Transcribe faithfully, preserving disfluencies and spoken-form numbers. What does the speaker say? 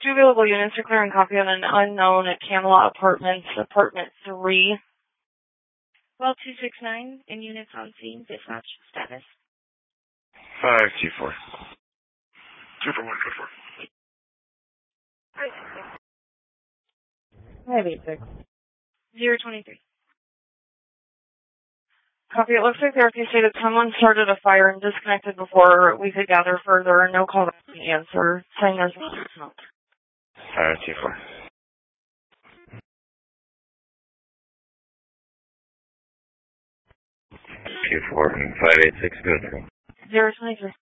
Two available units are clearing copy of an unknown at Camelot Apartments, Apartment three. Well, two six nine, in units on scene, dispatch status. five two four. two four one two four. five eight six. zero twenty-three. Copy. It looks like the R P stated someone started a fire and disconnected before we could gather further. No call to answer, saying there's no smoke. five two four. two four and five eight six, go through. zero twenty-three.